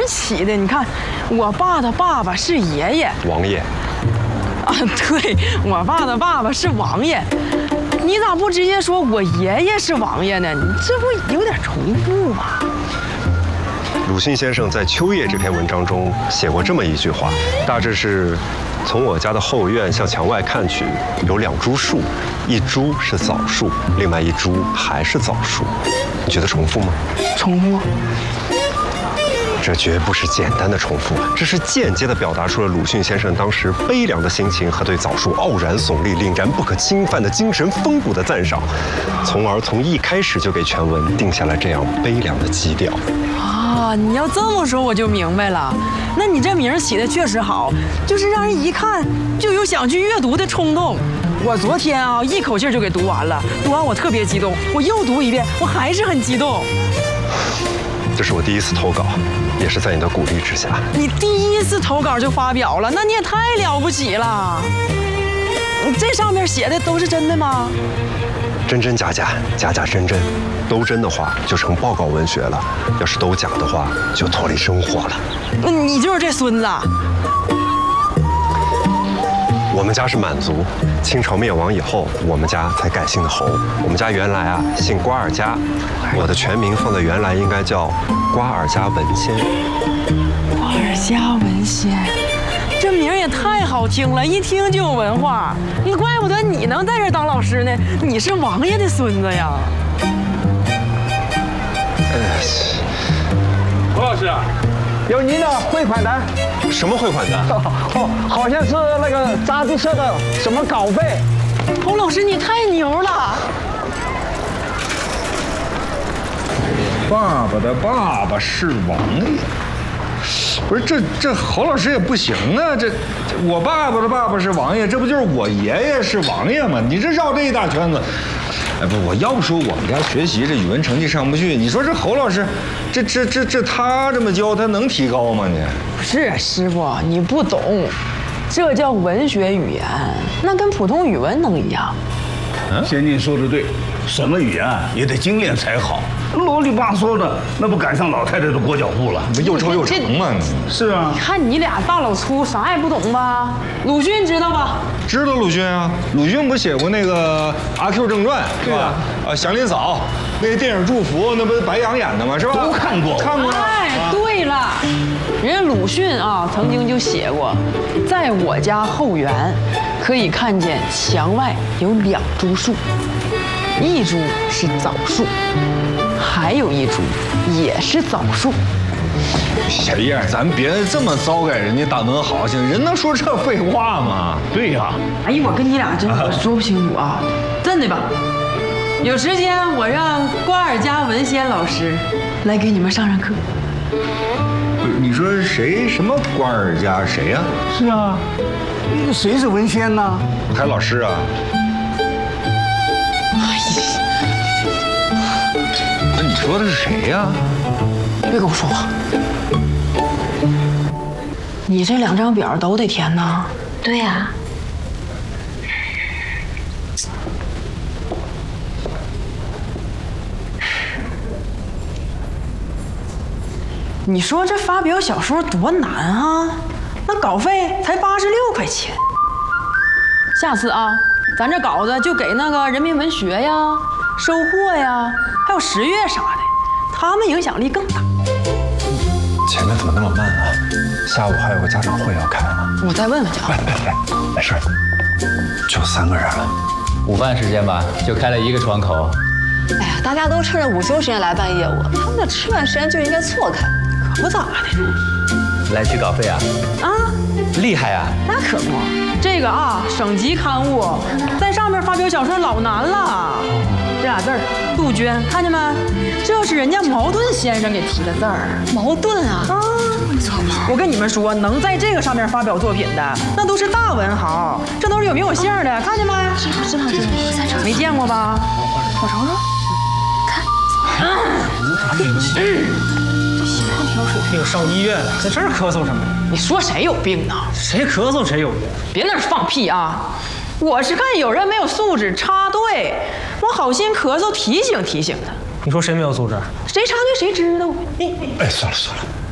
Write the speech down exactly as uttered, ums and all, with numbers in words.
起的，你看，我爸的爸爸是爷爷， 王爷。 啊，对，我爸的爸爸是王爷。你咋不直接说我爷爷是王爷呢？你这不有点重复吗？ 鲁迅先生在《秋叶》这篇文章中写过这么一句话，大致是：从我家的后院向墙外看去，有两株树，一株是枣树，另外一株还是枣树。你觉得重复吗？ 重复。 这绝不是简单的重复，这是间接地表达出了鲁迅先生当时悲凉的心情和对枣树傲然耸立、凛然不可侵犯的精神风骨的赞赏，从而从一开始就给全文定下了这样悲凉的基调。 啊，你要这么说我就明白了。那你这名起的确实好，就是让人一看就有想去阅读的冲动。我昨天啊一口气就给读完了，读完我特别激动，我又读一遍，我还是很激动。 这是我第一次投稿，也是在你的鼓励之下。 你第一次投稿就发表了，那你也太了不起了。这上面写的都是真的吗？ 真真假假，假假真真，都真的话就成报告文学了；要是都假的话，就脱离生活了。 那你就是这孙子。 我们家是满族，清朝灭亡以后，我们家才改姓的侯。我们家原来啊姓瓜尔佳，我的全名放在原来应该叫瓜尔佳文先。 瓜尔佳文先，这名也太好听了，一听就有文化。你怪不得你能在这当老师呢，你是王爷的孙子呀。 呃， 侯老师，有您的汇款单。 什么汇款单？ 哦，好像是那个杂志社的什么稿费。 侯老师，你太牛了！ 爸爸的爸爸是王爷，不是这这侯老师也不行啊！这这我爸爸的爸爸是王爷，这不就是我爷爷是王爷吗？你这绕这一大圈子。哎不，我要不说我们家学习这语文成绩上不去，你说这侯老师，这这这这他这么教，他能提高吗？你不是师傅，你不懂，这叫文学语言，那跟普通语文能一样？ 嗯，先进说的对，什么语言也得精炼才好。啰里吧嗦的，那不赶上老太太的裹脚布了？ 不又臭又长吗？ 是啊。 你看你俩大老粗，啥也不懂吧？鲁迅知道吧？ 知道鲁迅啊，鲁迅不写过那个《阿 Q 正传》是吧？啊，祥林嫂，那个电影《祝福》，那不是白杨演的吗？是吧？ 都看过， 看过。 哎，对了，人家鲁迅啊，曾经就写过，在我家后园，可以看见墙外有两株树，一株是枣树，还有一株也是枣树。 小燕，咱别这么糟改人家大文豪行，人能说这废话吗？ 对呀。 哎呀，我跟你俩真我说不清楚啊，真的吧？有时间我让瓜尔佳文先老师来给你们上上课。 你说谁？什么瓜尔佳？谁呀？ 是啊，谁是文仙呢？ 还老师啊？ 哎呀， 那你说的是谁呀？ 别跟我说话。你这两张表都得填呐？ 对呀。 你说这发表小说多难啊？那稿费才八十六块钱。下次啊，咱这稿子就给那个人民文学呀、收获呀，还有十月啥的，他们影响力更大。 前面怎么那么慢啊？下午还有个家长会要开呢。 我再问问去啊。 来来来，没事，就三个人了。 午饭时间吧，就开了一个窗口。 哎呀，大家都趁着午休时间来办业务，他们的吃饭时间就应该错开。 可不咋的。 来取稿费啊？ 啊， 厉害啊！ 那可不，这个啊，省级刊物，在上面发表小说老难了。这俩字儿，杜鹃，看见没？这是人家茅盾先生给提的字儿。 茅盾啊！ 啊，我跟你们说，能在这个上面发表作品的，那都是大文豪，这都是有名有姓的，看见没？ 知道知道知道，在这儿没见过吧？ 我瞅瞅，看。啊， 那个上医院了，在这儿咳嗽什么？ 你说谁有病呢？ 谁咳嗽谁有病？ 别那儿放屁啊！我是看有人没有素质插队，我好心咳嗽提醒提醒他。 你说谁没有素质？ 谁插队谁知道？ 哎，算了算了。